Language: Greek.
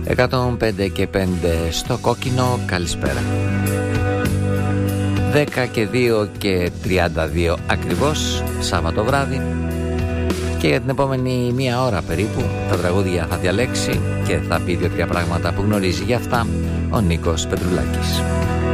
105 και 5 στο κόκκινο, καλησπέρα. 10 και 2 και 32 ακριβώς, Σάββατο βράδυ. Και για την επόμενη μία ώρα περίπου τα τραγούδια θα διαλέξει και θα πει 2-3 πράγματα που γνωρίζει. Για αυτά ο Νίκος Πετρουλάκης.